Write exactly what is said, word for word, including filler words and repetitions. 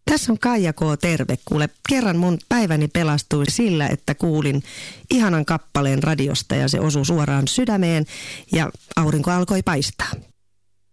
Tässä on Kaija K. Terve. Kuule, kerran mun päiväni pelastui sillä, että kuulin ihanan kappaleen radiosta ja se osui suoraan sydämeen ja aurinko alkoi paistaa.